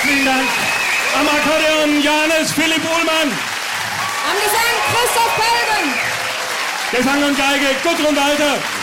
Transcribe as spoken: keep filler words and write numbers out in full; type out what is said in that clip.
Herzlichen Dank. Am Akkordeon Johannes Philipp Uhlmann. Am Gesang Christoph Pelden. Gesang und Geige Gudrun Walter.